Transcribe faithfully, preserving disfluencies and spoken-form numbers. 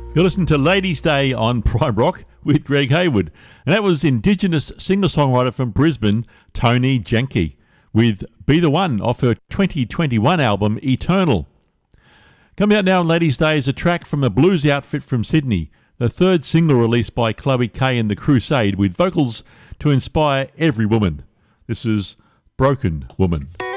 You're listening to Ladies' Day on Prime Rock with Greg Hayward. And that was Indigenous singer-songwriter from Brisbane, Tony Jenke, with Be The One off her twenty twenty-one album, Eternal. Coming out now on Ladies' Day is a track from a blues outfit from Sydney, the third single released by Chloe Kay and the Crusade, with vocals to inspire every woman. This is Broken Woman.